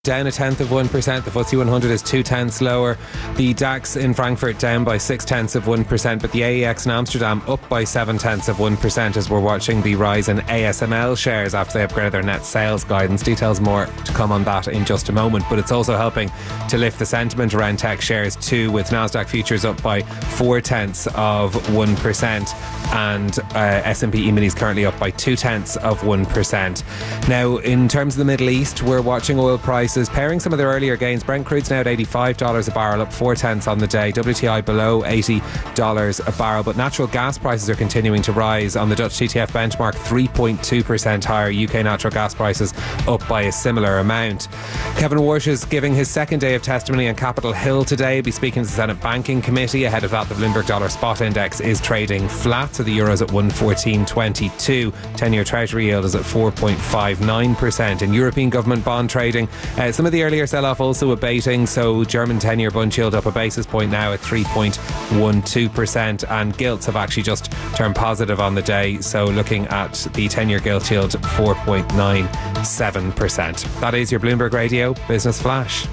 Down 0.1%. The FTSE 100 is 0.2 lower. The DAX in Frankfurt down by 0.6%, but the AEX in Amsterdam up by 0.7% as we're watching the rise in ASML shares after they upgraded their net sales guidance. Details more to come on that in just a moment, but it's also helping to lift the sentiment around tech shares too, with Nasdaq futures up by 0.4% and S&P E-minis currently up by 0.2%. Now, in terms of the Middle East, we're watching oil prices pairing some of their earlier gains. Brent crude's now at $85 a barrel, up 0.4 on the day. WTI below $80 a barrel, but natural gas prices are continuing to rise. On the Dutch TTF benchmark, 3.2% higher. UK natural gas prices up by a similar amount. Kevin Warsh is giving his second day of testimony on Capitol Hill today. He'll be speaking to the Senate Banking Committee. Ahead of that, the Bloomberg Dollar Spot Index is trading flat, so the euro's at 114.22. 10-year Treasury yield is at 4.59%. In European government bond trading, some of the earlier sell-off also abating, so German 10-year bund yield up a basis point now at 3.12%, and gilts have actually just turned positive on the day, so looking at the 10-year gilt yield 4.97%. That is your Bloomberg Radio Business Flash.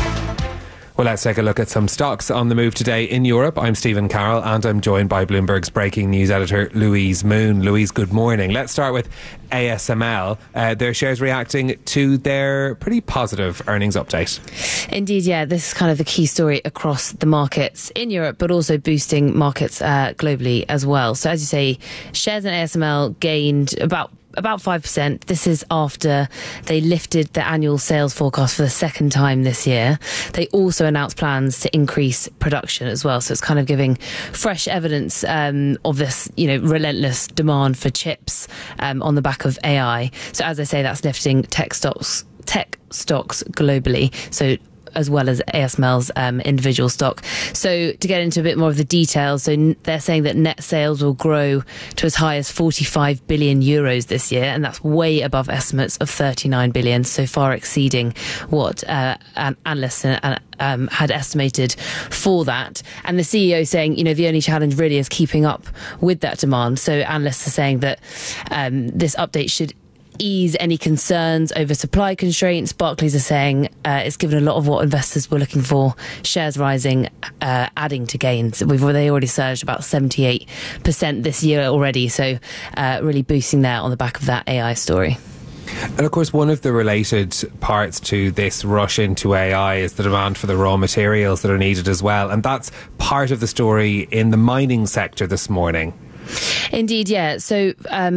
Well, let's take a look at some stocks on the move today in Europe. I'm Stephen Carroll and I'm joined by Bloomberg's breaking news editor Louise Moon. Louise, good morning. Let's start with ASML. Their shares reacting to their pretty positive earnings update. Indeed, yeah. This is kind of the key story across the markets in Europe, but also boosting markets globally as well. So as you say, shares in ASML gained about 5%. This is after they lifted the annual sales forecast for the second time this year. They also announced plans to increase production as well. So it's kind of giving fresh evidence of this, relentless demand for chips on the back of AI. So as I say, that's lifting tech stocks globally. So as well as ASML's individual stock. So to get into a bit more of the details, so they're saying that net sales will grow to as high as 45 billion euros this year, and that's way above estimates of 39 billion, so far exceeding what analysts had estimated for that. And the CEO saying, the only challenge really is keeping up with that demand. So analysts are saying that this update should ease any concerns over supply constraints. Barclays are saying it's given a lot of what investors were looking for, shares rising, adding to gains. They already surged about 78% this year already, so really boosting there on the back of that AI story. And of course, one of the related parts to this rush into AI is the demand for the raw materials that are needed as well. And that's part of the story in the mining sector this morning. Indeed, yeah. So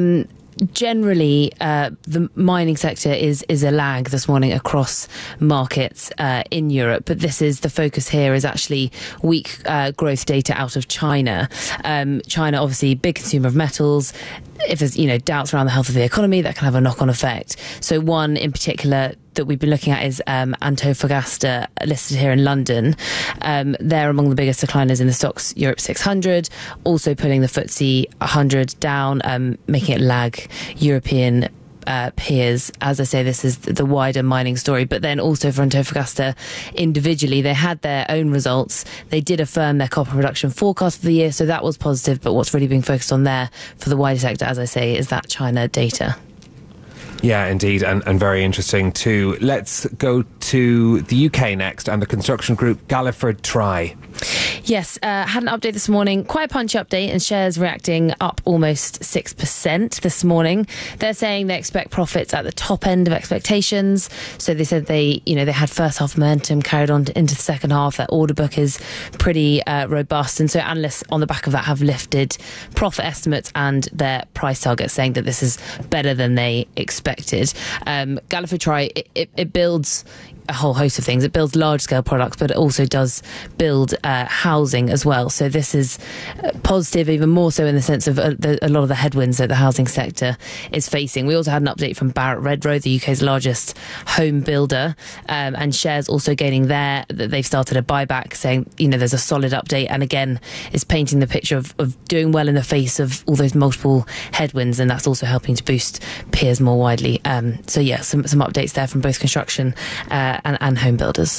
generally, the mining sector is a lag this morning across markets in Europe, but the focus here is actually weak growth data out of China. China, obviously, big consumer of metals. If there's doubts around the health of the economy, that can have a knock-on effect. So one in particular that we've been looking at is Antofagasta, listed here in London. They're among the biggest decliners in the stocks Europe 600, also pulling the FTSE 100 down, making it lag European peers. As I say, this is the wider mining story, but then also for Antofagasta individually, they had their own results. They did affirm their copper production forecast for the year, so that was positive, but what's really being focused on there for the wider sector, as I say, is that China data. Yeah, indeed, and very interesting too. Let's go to the UK next and the construction group Galliford Try. Yes, had an update this morning, quite a punchy update, and shares reacting up almost 6% this morning. They're saying they expect profits at the top end of expectations. So they said they had first half momentum carried on into the second half. Their order book is pretty robust, and so analysts on the back of that have lifted profit estimates and their price targets, saying that this is better than they expected. Galliford Try, it builds a whole host of things. It builds large-scale products, but it also does build housing as well. So this is positive, even more so in the sense of a lot of the headwinds that the housing sector is facing. We also had an update from Barratt Redrow, the UK's largest home builder, and shares also gaining there. That they've started a buyback, saying there's a solid update, and again is painting the picture of doing well in the face of all those multiple headwinds, and that's also helping to boost peers more widely. So yeah, some updates there from both construction and home builders.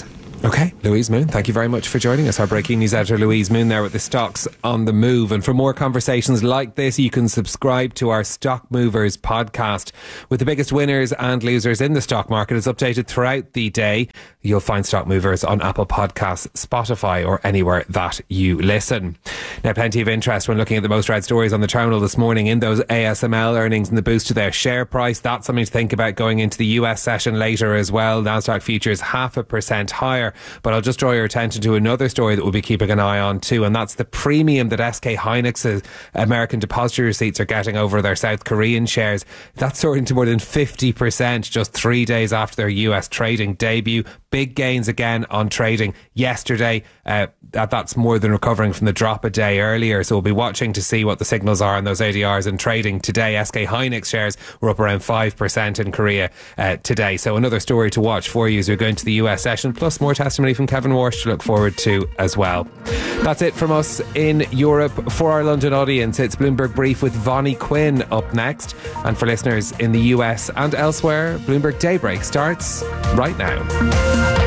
Okay, Louise Moon, thank you very much for joining us. Our breaking news editor Louise Moon there with the stocks on the move. And for more conversations like this, you can subscribe to our Stock Movers podcast with the biggest winners and losers in the stock market. It's updated throughout the day. You'll find Stock Movers on Apple Podcasts, Spotify or anywhere that you listen. Now, plenty of interest when looking at the most read stories on the terminal this morning in those ASML earnings and the boost to their share price. That's something to think about going into the US session later as well. Nasdaq futures 0.5% higher. But I'll just draw your attention to another story that we'll be keeping an eye on too, and that's the premium that SK Hynix's American depository receipts are getting over their South Korean shares. That's soaring to more than 50% just 3 days after their US trading debut. Big gains again on trading yesterday. That's more than recovering from the drop a day earlier. So we'll be watching to see what the signals are on those ADRs and trading today. SK Hynix shares were up around 5% in Korea today. So another story to watch for you as we go into the US session, plus more testimony from Kevin Walsh to look forward to as well. That's it from us in Europe. For our London audience, it's Bloomberg Brief with Vonnie Quinn up next. And for listeners in the US and elsewhere, Bloomberg Daybreak starts right now.